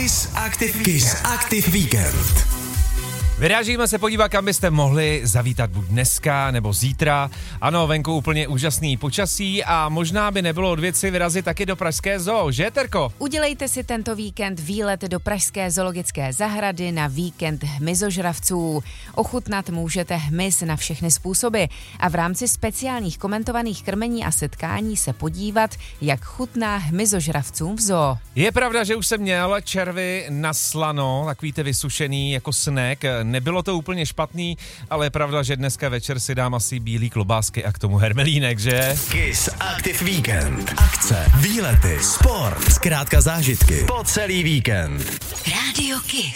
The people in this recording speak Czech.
Kiss Active Weekend. Vyrážíme se podívat, kam byste mohli zavítat buď dneska nebo zítra. Ano, venku úplně úžasný počasí a možná by nebylo od věci vyrazit taky do Pražské zoo, že Terko? Udělejte si tento víkend výlet do Pražské zoologické zahrady na víkend hmyzožravců. Ochutnat můžete hmyz na všechny způsoby a v rámci speciálních komentovaných krmení a setkání se podívat, jak chutná hmyzožravcům v zoo. Je pravda, že už jsem měl červy na slano, takový ty vysušený jako snack. Nebylo to úplně špatný, ale je pravda, že dneska večer si dám asi bílý klobásky a k tomu hermelínek, že? Kiss Active Weekend. Akce, výlety, sport, zkrátka zážitky po celý víkend. Radio Kiss.